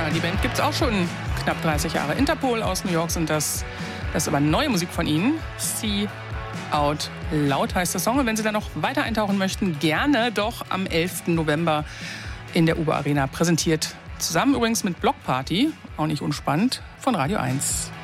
Ja, die Band gibt es auch schon knapp 30 Jahre. Interpol aus New York sind das. Das ist aber neue Musik von ihnen. See Out Loud heißt der Song. Und wenn Sie da noch weiter eintauchen möchten, gerne doch am 11. November in der UBA Arena präsentiert. Zusammen übrigens mit Block Party, auch nicht unspannend, von Radio 1.